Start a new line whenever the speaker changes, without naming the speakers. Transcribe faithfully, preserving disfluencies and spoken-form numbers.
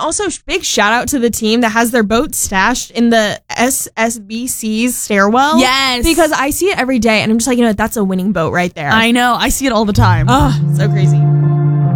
also big shout out to the team that has their boat stashed in the S S B C's stairwell.
Yes.
Because I see it every day and I'm just like, you know, that's a winning boat right there.
I know. I see it all the time.
Oh, so crazy.